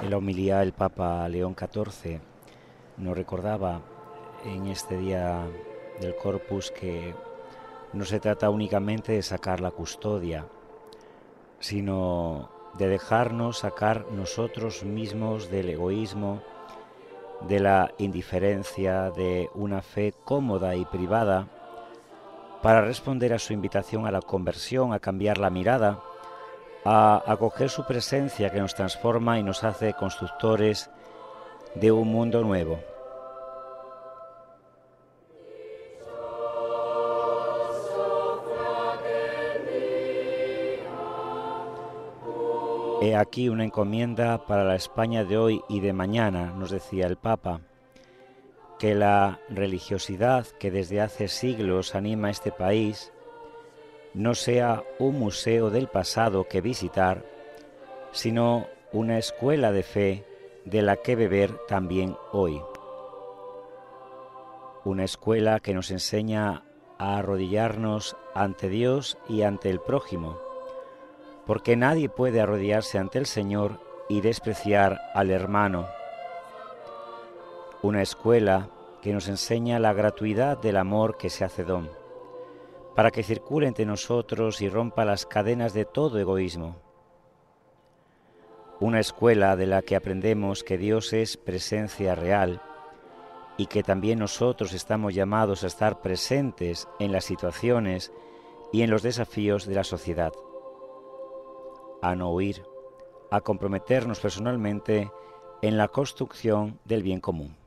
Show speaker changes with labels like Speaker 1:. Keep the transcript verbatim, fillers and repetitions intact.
Speaker 1: En la homilía el Papa León catorce nos recordaba en este día del Corpus que no se trata únicamente de sacar la custodia, sino de dejarnos sacar nosotros mismos del egoísmo, de la indiferencia, de una fe cómoda y privada, para responder a su invitación a la conversión, a cambiar la mirada, a acoger su presencia que nos transforma y nos hace constructores de un mundo nuevo. He aquí una encomienda para la España de hoy y de mañana, nos decía el Papa, que la religiosidad que desde hace siglos anima a este país no sea un museo del pasado que visitar, sino una escuela de fe de la que beber también hoy. Una escuela que nos enseña a arrodillarnos ante Dios y ante el prójimo, porque nadie puede arrodillarse ante el Señor y despreciar al hermano. Una escuela que nos enseña la gratuidad del amor que se hace don, para que circule entre nosotros y rompa las cadenas de todo egoísmo. Una escuela de la que aprendemos que Dios es presencia real y que también nosotros estamos llamados a estar presentes en las situaciones y en los desafíos de la sociedad, a no huir, a comprometernos personalmente en la construcción del bien común.